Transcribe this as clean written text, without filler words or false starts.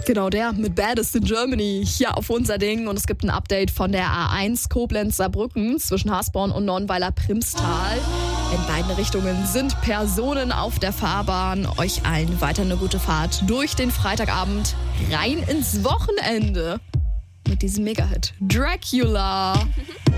Genau, der mit Baddest in Germany hier auf unser Ding. Und es gibt ein Update von der A1 Koblenz-Saarbrücken zwischen Hasborn und Nornweiler-Primstal. In beiden Richtungen sind Personen auf der Fahrbahn. Euch allen weiter eine gute Fahrt durch den Freitagabend rein ins Wochenende mit diesem Mega-Hit Dracula.